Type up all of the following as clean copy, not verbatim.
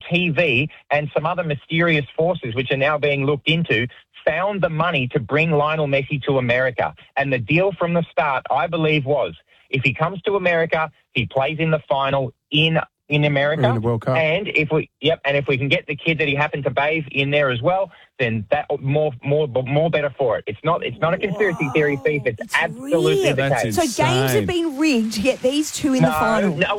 TV and some other mysterious forces, which are now being looked into, found the money to bring Lionel Messi to America. And the deal from the start, I believe, was if he comes to America, he plays in the final in America. In the World Cup. And if we can get the kid that he happened to bathe in there as well, then that more better for it. It's not a conspiracy theory, thief. It's absolutely the case. So games have been rigged to get these two in the final. No,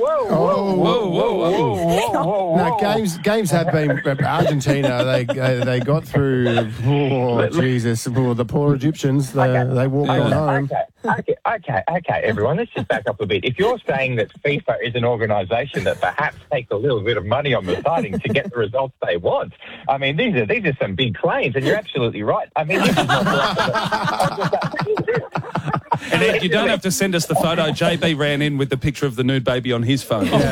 whoa. No, games have been. Argentina, they got through. Oh, Jesus. The poor Egyptians, they walked on home. Okay, everyone, let's just back up a bit. If you're saying that FIFA is an organisation that perhaps takes a little bit of money on the siding to get the results they want, I mean, these are some big claims, and you're absolutely right. I mean, this is not And Ed, you don't have to send us the photo. JB ran in with the picture of the nude baby on his phone. Yeah,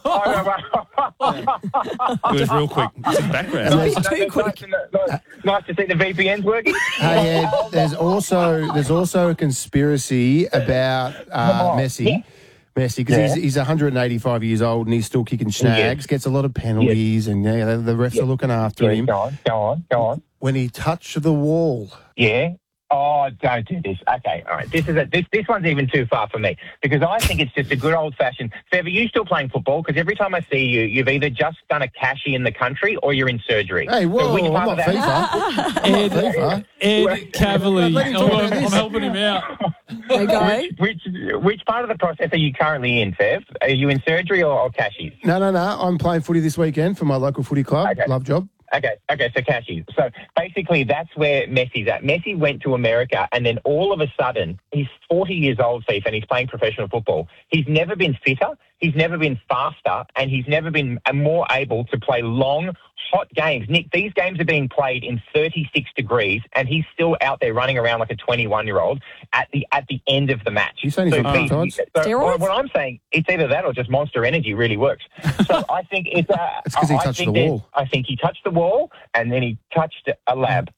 it was real quick. It's in background. Too quick. Nice to see the VPN's working. Hey, Ed, there's also a conspiracy about Messi. Messi, because he's 185 years old and he's still kicking snags, gets a lot of penalties, and the refs are looking after him. Go on. When he touched the wall. Yeah. Oh, don't do this. Okay, all right. This one's even too far for me because I think it's just a good old-fashioned... Fev, are you still playing football? Because every time I see you, you've either just done a cashy in the country or you're in surgery. Hey, whoa, so I'm not FIFA. Ed Cavalier. I'm helping him out. Okay. Which part of the process are you currently in, Fev? Are you in surgery or cashies? No. I'm playing footy this weekend for my local footy club. Okay. Love job. Okay, so cashies. So basically that's where Messi's at. Messi went to America and then all of a sudden, he's 40 years old, Thief, and he's playing professional football. He's never been fitter, he's never been faster, and he's never been more able to play long, hot games. Nick, these games are being played in 36 degrees and he's still out there running around like a 21-year-old at the end of the match. You saying he's on peptides? Steroids? What I'm saying, it's either that or just Monster Energy really works. So I think it's... It's because he touched the wall. I think he touched the wall and then he touched a lab.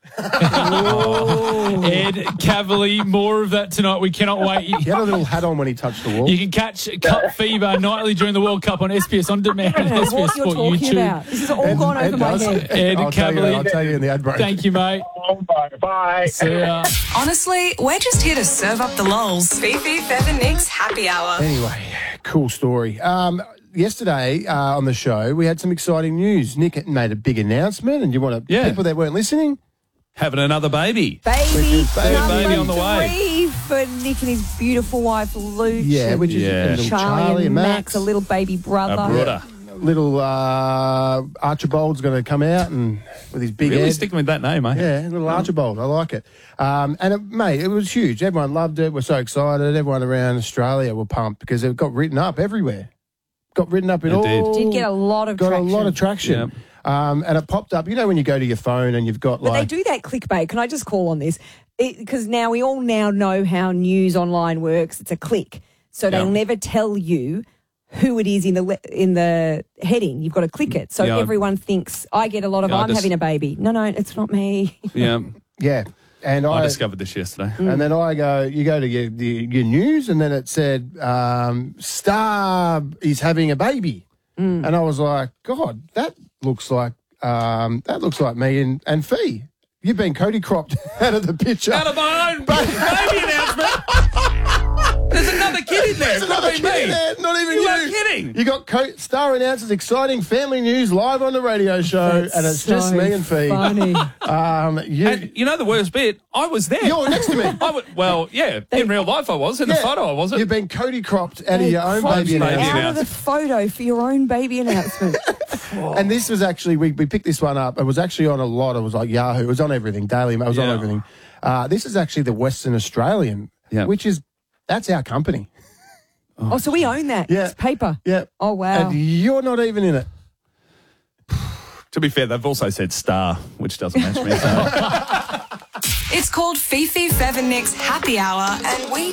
Ed Cavalier, more of that tonight. We cannot wait. He had a little hat on when he touched the wall. You can catch Cup Fever nightly during the World Cup on SBS On Demand and SBS What you're Sport talking YouTube. about. This has all gone over my head. Ed Cavalier. I'll tell you in the ad break. Thank you, mate. Bye. See ya. Honestly, we're just here to serve up the lols. Fifi, Fev and Nick's Happy Hour. Anyway, cool story. Yesterday on the show, we had some exciting news. Nick made a big announcement, and you want to people that weren't listening? Having another baby. Baby on the way. 3 for Nick and his beautiful wife, Luke. Yeah, which is little Charlie and Max. A little baby brother. A brother. Little Archibald's going to come out and with his big Really head. sticking with that name, eh? Yeah, little Archibald. I like it. Mate, it was huge. Everyone loved it. We're so excited. Everyone around Australia were pumped because it got written up everywhere. Got written up in all... Did get a lot of traction. Got a lot of traction. Yep. And it popped up. You know when you go to your phone and you've got But they do that clickbait. Can I just call on this? Because now we all know how news online works. It's a click. So they'll never tell you who it is in the heading. You've got to click it. So everyone thinks, I get a lot of, I'm having a baby. No, it's not me. Yeah. Yeah. And I discovered this yesterday. And then you go to your news, and then it said, Star is having a baby. And I was like, God, that looks like me and Fee. You've been Cody cropped out of the picture. Out of my own baby announcement. There's another kid in there. It's not even me. Not even you. You're not kidding. You got Star announces exciting family news live on the radio show, and it's so just me and Fee. Funny. And you know the worst bit? I was there. You're next to me. In real life I was. In the photo I wasn't. You've been Cody cropped out of your own baby announcement. Out of the photo for your own baby announcement. And this was actually, we picked this one up. It was actually on a lot. It was like Yahoo. It was on everything. Daily Mail. It was on everything. This is actually the Western Australian, which is, that's our company. Oh, so we own that. Yeah. It's paper. Yeah. Oh, wow. And you're not even in it. To be fair, they've also said Star, which doesn't match me. So. It's called Fifi, Fev and Nick's Happy Hour, and we